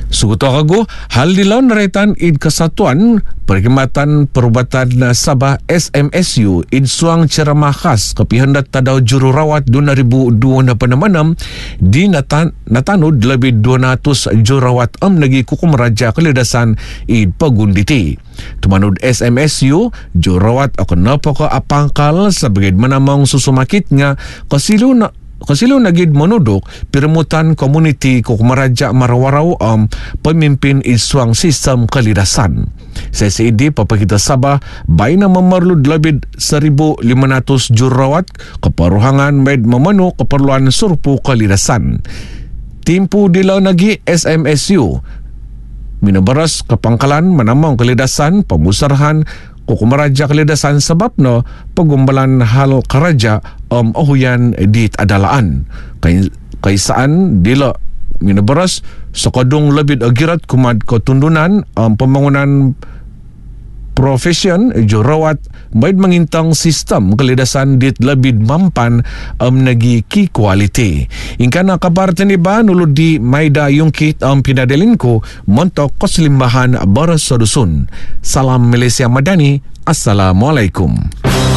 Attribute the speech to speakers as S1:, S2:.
S1: Suguto kago, hal dilaw naraitan id Kesatuan Perkhidmatan Perubatan Sabah SMSU id suang ceramah khas kepihandat tadaw jururawat 2026 di natanud lebih 200 jururawat nagi kukum raja kelidasan id Pagunditi. Tumanud SMSU, jururawat akan napaka apangkal sebagai menamang susumakit nga Kasilu nagid monodok piremutan komuniti Kukumaraja Marawaraw pemimpin iswang sistem kalidasan. Sa SED papakita Sabah bay na mamarlud labid 1,500 jurawat keparuhangan med memanu keperluan surpu kalidasan. Timpu dilaw nagi SMSU minabaras kapangkalan menamang kalidasan pemusarahan Kukumaraja kalidasan sebab no pagumbalan hal karaja ohuyan di adalaan. Kaisaan dila minabaras sakadung lebih agirat kumad ketundunan pembangunan profesion jurawat baid mengintang sistem kalidasan dit lebih mampan nagi ki quality. Ingkana kabar taniba nulod di Maida Yungkit pinadelin ko montok koslimbahan baras sadusun. Salam Malaysia Madani. Assalamualaikum.